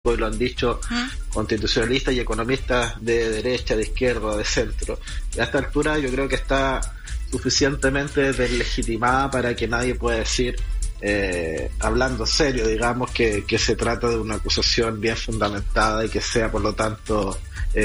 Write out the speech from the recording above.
y lo han dicho constitucionalistas y economistas de derecha, de izquierda, de centro. Y a esta altura yo creo que está suficientemente deslegitimada para que nadie pueda decir, hablando serio, digamos, que se trata de una acusación bien fundamentada y que sea, por lo tanto,